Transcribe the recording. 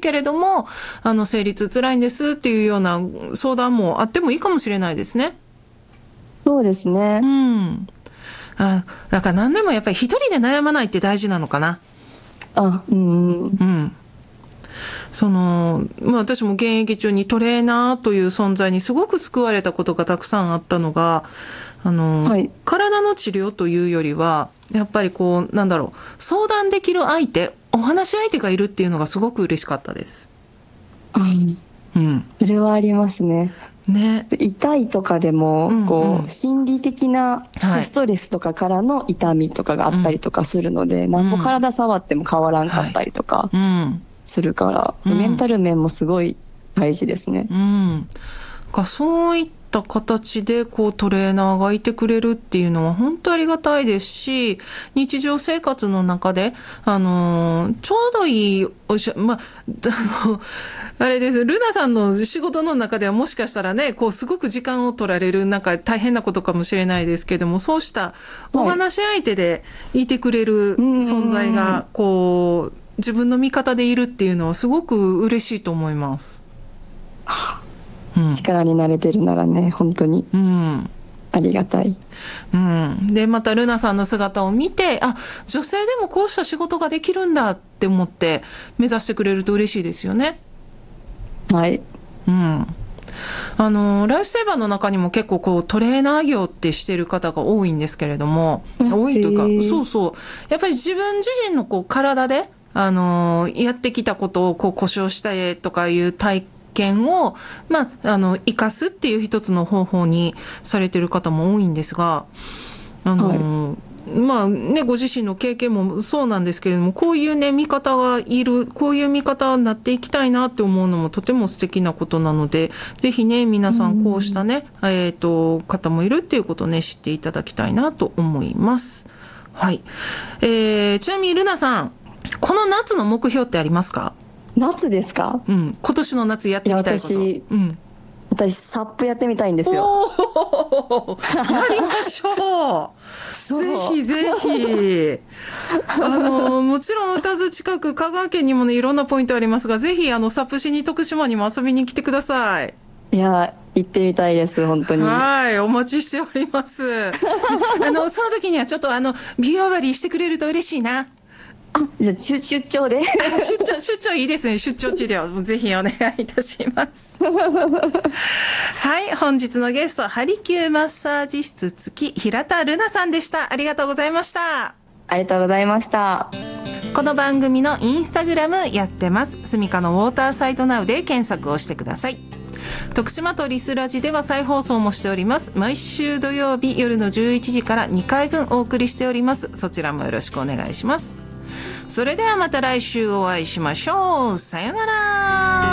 けれども、生理痛辛いんですっていうような相談もあってもいいかもしれないですね。 そうですね。 だから何でもやっぱり一人で悩まないって大事なのかな。私も現役中にトレーナーという存在にすごく救われたことがたくさんあったのが、体の治療というよりは、やっぱり相談できる相手、お話し相手がいるっていうのがすごく嬉しかったです。 それはありますね。痛いとかでも、心理的なストレスとかからの痛みとかがあったりとかするので、何も体触っても変わらんかったりとかするから、メンタル面もすごい大事ですね。 そういった形でトレーナーがいてくれるっていうのは本当ありがたいですし、日常生活の中でちょうどいいあれです、ルナさんの仕事の中ではもしかしたらね、すごく時間を取られる大変なことかもしれないですけども、そうしたお話し相手でいてくれる存在が自分の味方でいるっていうのはすごく嬉しいと思います。 力になれてるならね、本当にありがたい。 でまたルナさんの姿を見て、女性でもこうした仕事ができるんだって思って目指してくれると嬉しいですよね。ライフセーバーの中にも結構トレーナー業ってしてる方が多いんですけれども、多いというか、やっぱり自分自身の体でやってきたことを故障したりとかいう体験を生かすっていう一つの方法にされてる方も多いんですが、ご自身の経験もそうなんですけれども、こういうね、味方がいる、こういう味方になっていきたいなって思うのもとても素敵なことなので、ぜひね、皆さんこうしたね、方もいるっていうことをね、知っていただきたいなと思います。ちなみにルナさん、この夏の目標ってありますか？ 夏ですか？ 今年の夏やってみたいこと。 私サップやってみたいんですよ。 やりましょう。ぜひぜひ。もちろん宇多津近く香川県にもね、いろんなポイントありますが、ぜひサップしに徳島にも遊びに来てください。 いや、行ってみたいです、本当に。 お待ちしております。その時にはちょっと美容割りしてくれると嬉しいな。 じゃあ出張で出張いいですね。出張治療ぜひお願いいたします。本日のゲスト、ハリキューマッサージ室付き平田ルナさんでした。ありがとうございました。 ありがとうございました。 この番組のインスタグラムやってます。スミカのウォーターサイトナウで検索をしてください。徳島とリスラジでは再放送もしております。毎週土曜日夜の11時から2回分お送りしております。そちらもよろしくお願いします。それではまた来週お会いしましょう。さよなら。